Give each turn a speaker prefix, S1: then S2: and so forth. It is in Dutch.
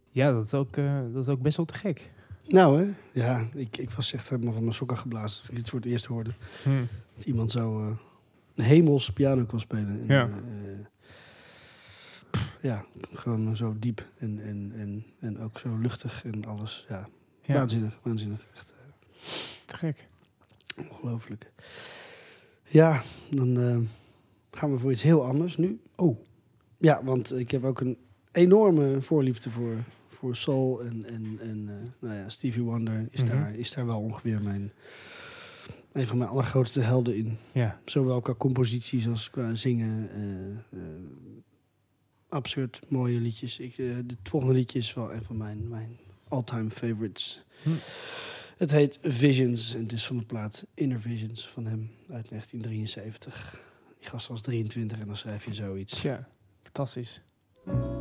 S1: Ja, dat is ook best wel te gek.
S2: Nou hè, ja, ik was echt helemaal van mijn sokken geblazen toen ik dit voor het eerst hoorde. Dat iemand zo hemels piano kan spelen.
S1: Ja.
S2: Ja, gewoon zo diep en ook zo luchtig en alles. Ja, waanzinnig. Echt
S1: te gek.
S2: ongelooflijk. Ja, dan gaan we voor iets heel anders nu.
S1: Oh.
S2: Ja, want ik heb ook een enorme voorliefde voor soul en nou ja, Stevie Wonder is daar wel ongeveer een van mijn allergrootste helden in.
S1: Ja.
S2: Zowel qua composities als qua zingen. Absurd mooie liedjes. Het volgende liedje is wel een van mijn all-time favorites. Het heet Visions en het is van de plaat Inner Visions van hem uit 1973. Die gast was 23 en dan schrijf je zoiets.
S1: Tja, fantastisch.